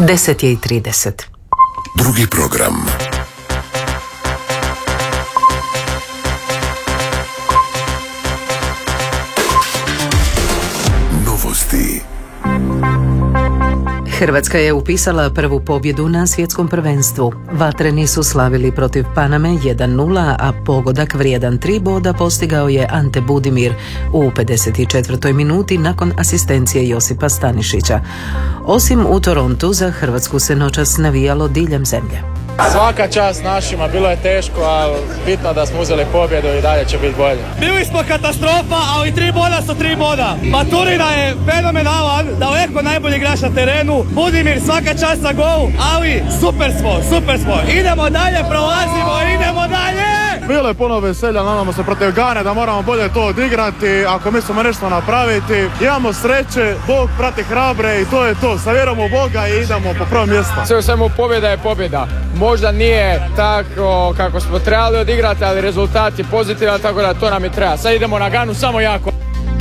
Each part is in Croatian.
10:30. Drugi program. Novosti. Hrvatska je upisala prvu pobjedu na svjetskom prvenstvu. Vatreni su slavili protiv Paname 1:0, a pogodak vrijedan 3 boda postigao je Ante Budimir u 54. minuti nakon asistencije Josipa Stanišića. Osim u Torontu, za Hrvatsku se noćas navijalo diljem zemlje. Svaka čast našima, bilo je teško, ali bitno da smo uzeli pobjedu i dalje će biti bolje. Bili smo katastrofa, ali 3 boda su 3 boda. Baturina je fenomenalan, daleko najbolji igrač na terenu. Budimir svaka čast za gol, ali super smo. Idemo dalje, prolazimo, idemo dalje! Bilo je puno veselja, nadamo se protiv Gane da moramo bolje to odigrati, ako mislimo nešto napraviti. Imamo sreće, Bog prati hrabre i to je to. Sa vjerom u Boga i idemo po prvo mjesto. Sve u svemu pobjeda je pobjeda. Možda nije tako kako smo trebali odigrati, ali rezultat je pozitivan, tako da to nam i treba. Sad idemo na Ganu samo jako.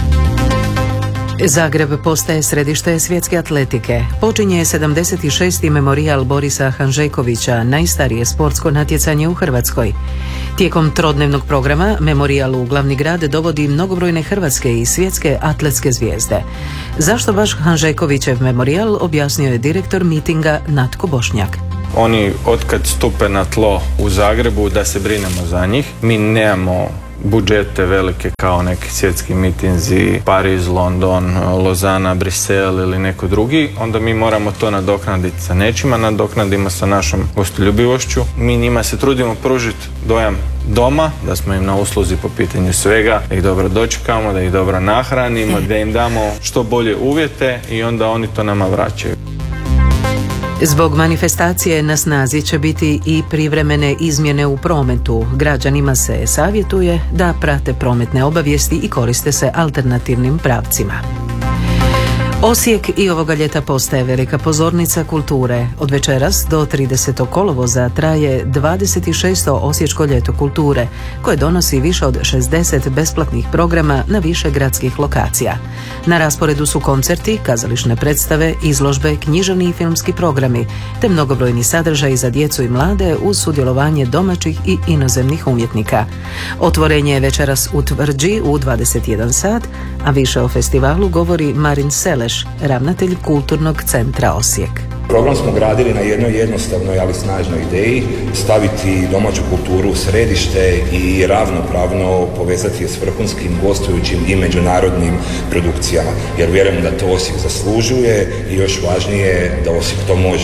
Zagreb postaje središte svjetske atletike. Počinje 76. memorijal Borisa Hanžekovića, najstarije sportsko natjecanje u Hrvatskoj. Tijekom trodnevnog programa memorijal u glavni grad dovodi mnogobrojne hrvatske i svjetske atletske zvijezde. Zašto baš Hanžekovićev memorijal, objasnio je direktor mitinga Natko Bošnjak. Oni otkad stupe na tlo u Zagrebu da se brinemo za njih. Mi nemamo budžete velike kao neki svjetski mitinzi, Pariz, London, Lozana, Brisel ili neko drugi, onda mi moramo to nadoknaditi sa nečima, nadoknadimo sa našom gostoljubivošću. Mi njima se trudimo pružiti dojam doma, da smo im na usluzi po pitanju svega, da ih dobro dočekamo, da ih dobro nahranimo, da im damo što bolje uvjete i onda oni to nama vraćaju. Zbog manifestacije na snazi će biti i privremene izmjene u prometu. Građanima se savjetuje da prate prometne obavijesti i koriste se alternativnim pravcima. Osijek i ovoga ljeta postaje velika pozornica kulture. Od večeras do 30. kolovoza traje 26. Osječko ljeto kulture, koje donosi više od 60 besplatnih programa na više gradskih lokacija. Na rasporedu su koncerti, kazališne predstave, izložbe, književni i filmski programi, te mnogobrojni sadržaji za djecu i mlade uz sudjelovanje domaćih i inozemnih umjetnika. Otvorenje je večeras u Tvrđi u 21 sat, a više o festivalu govori Marin Seleš, ravnatelj Kulturnog centra Osijek. Program smo gradili na jednoj jednostavnoj, ali snažnoj ideji, staviti domaću kulturu u središte i ravnopravno povezati je s vrhunskim gostujućim i međunarodnim produkcijama, jer vjerujem da to Osijek zaslužuje i još važnije da Osijek to može.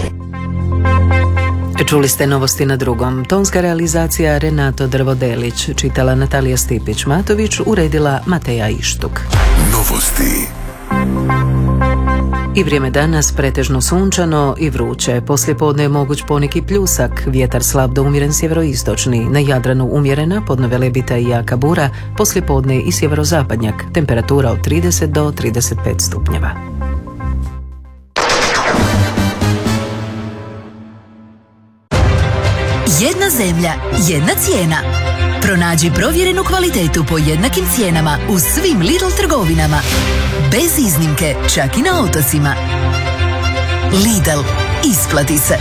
Čuli ste novosti na drugom. Tonska realizacija Renato Drvodelić, čitala Natalija Stipić-Matović, uredila Mateja Ištuk. Novosti. I vrijeme danas pretežno sunčano i vruće. Poslijepodne je moguć poneki pljusak, vjetar slab do umjeren sjeveroistočni, na Jadranu umjerena, podno Velebita i jaka bura, poslijepodne i sjeverozapadnjak, temperatura od 30 do 35 stupnjeva. Jedna zemlja, jedna cijena. Pronađi provjerenu kvalitetu po jednakim cijenama u svim Lidl trgovinama. Bez iznimke, čak i na otocima. Lidl, isplati se.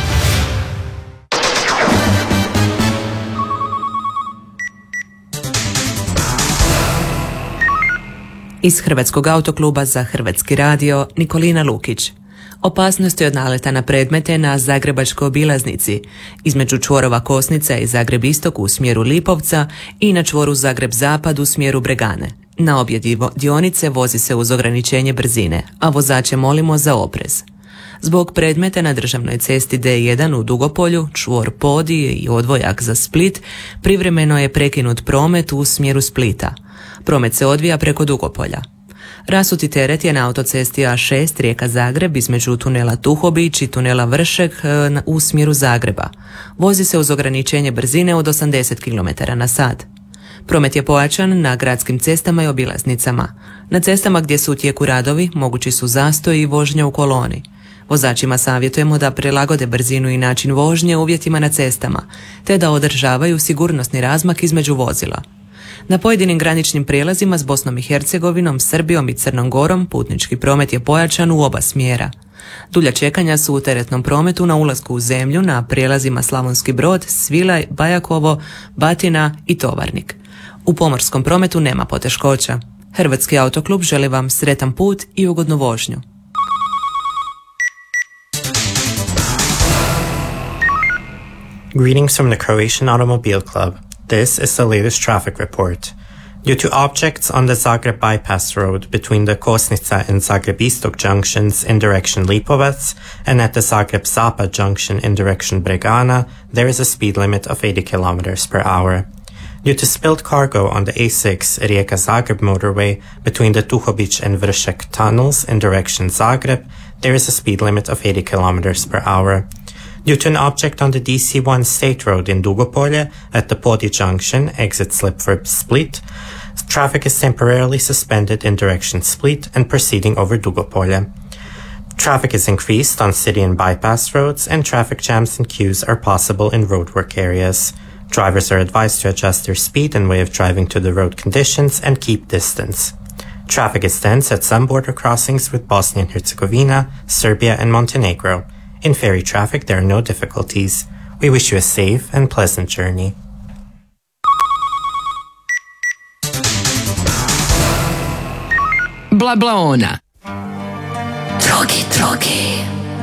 Iz Hrvatskog autokluba za Hrvatski radio, Nikolina Lukić. Opasnosti od naleta na predmete na Zagrebačkoj obilaznici, između čvorova Kosnica i Zagreb Istok u smjeru Lipovca i na čvoru Zagreb Zapad u smjeru Bregane. Na obje dionice vozi se uz ograničenje brzine, a vozače molimo za oprez. Zbog predmeta na državnoj cesti D1 u Dugopolju, čvor Podij i odvojak za Split, privremeno je prekinut promet u smjeru Splita. Promet se odvija preko Dugopolja. Rasuti teret je na autocesti A6 Rijeka Zagreb između tunela Tuhobić i tunela Vršek u smjeru Zagreba. Vozi se uz ograničenje brzine od 80 km/h. Promet je pojačan na gradskim cestama i obilaznicama. Na cestama gdje su u tijeku radovi mogući su zastoji i vožnja u koloni. Vozačima savjetujemo da prilagode brzinu i način vožnje uvjetima na cestama, te da održavaju sigurnosni razmak između vozila. Na pojedinim graničnim prijelazima s Bosnom i Hercegovinom, Srbijom i Crnom Gorom putnički promet je pojačan u oba smjera. Dulja čekanja su u teretnom prometu na ulasku u zemlju na prijelazima Slavonski Brod, Svilaj, Bajakovo, Batina i Tovarnik. U pomorskom prometu nema poteškoća. Hrvatski autoklub želi vam sretan put i ugodnu vožnju. Greetings from the Croatian Automobile Club. This is the latest traffic report. Due to objects on the Zagreb bypass road between the Kosnica and Zagreb Istok junctions in direction Lipovac and at the Zagreb Zapad junction in direction Bregana, there is a speed limit of 80 km per hour. Due to spilled cargo on the A6 Rijeka-Zagreb motorway between the Tuhobic and Vršac tunnels in direction Zagreb, there is a speed limit of 80 km per hour. Due to an object on the DC1 State Road in Dugopolje at the Podi Junction, exit slip for Split, traffic is temporarily suspended in direction Split and proceeding over Dugopolje. Traffic is increased on city and bypass roads, and traffic jams and queues are possible in roadwork areas. Drivers are advised to adjust their speed and way of driving to the road conditions and keep distance. Traffic is dense at some border crossings with Bosnia and Herzegovina, Serbia and Montenegro. In ferry traffic, there are no difficulties. We wish you a safe and pleasant journey. Bla bla ona. Drogi.